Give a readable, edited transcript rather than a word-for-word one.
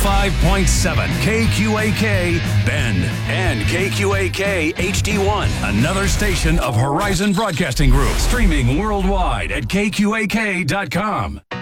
105.7 KQAK Bend and KQAK HD1, another station of Horizon Broadcasting Group, streaming worldwide at KQAK.com.